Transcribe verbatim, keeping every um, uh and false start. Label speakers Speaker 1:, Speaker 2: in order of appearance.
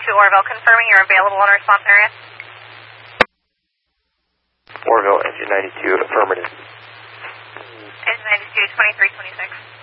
Speaker 1: to Orville, confirming you're available in our response area.
Speaker 2: Orville, engine ninety-two, affirmative.
Speaker 1: Engine ninety-two, twenty-three twenty-six.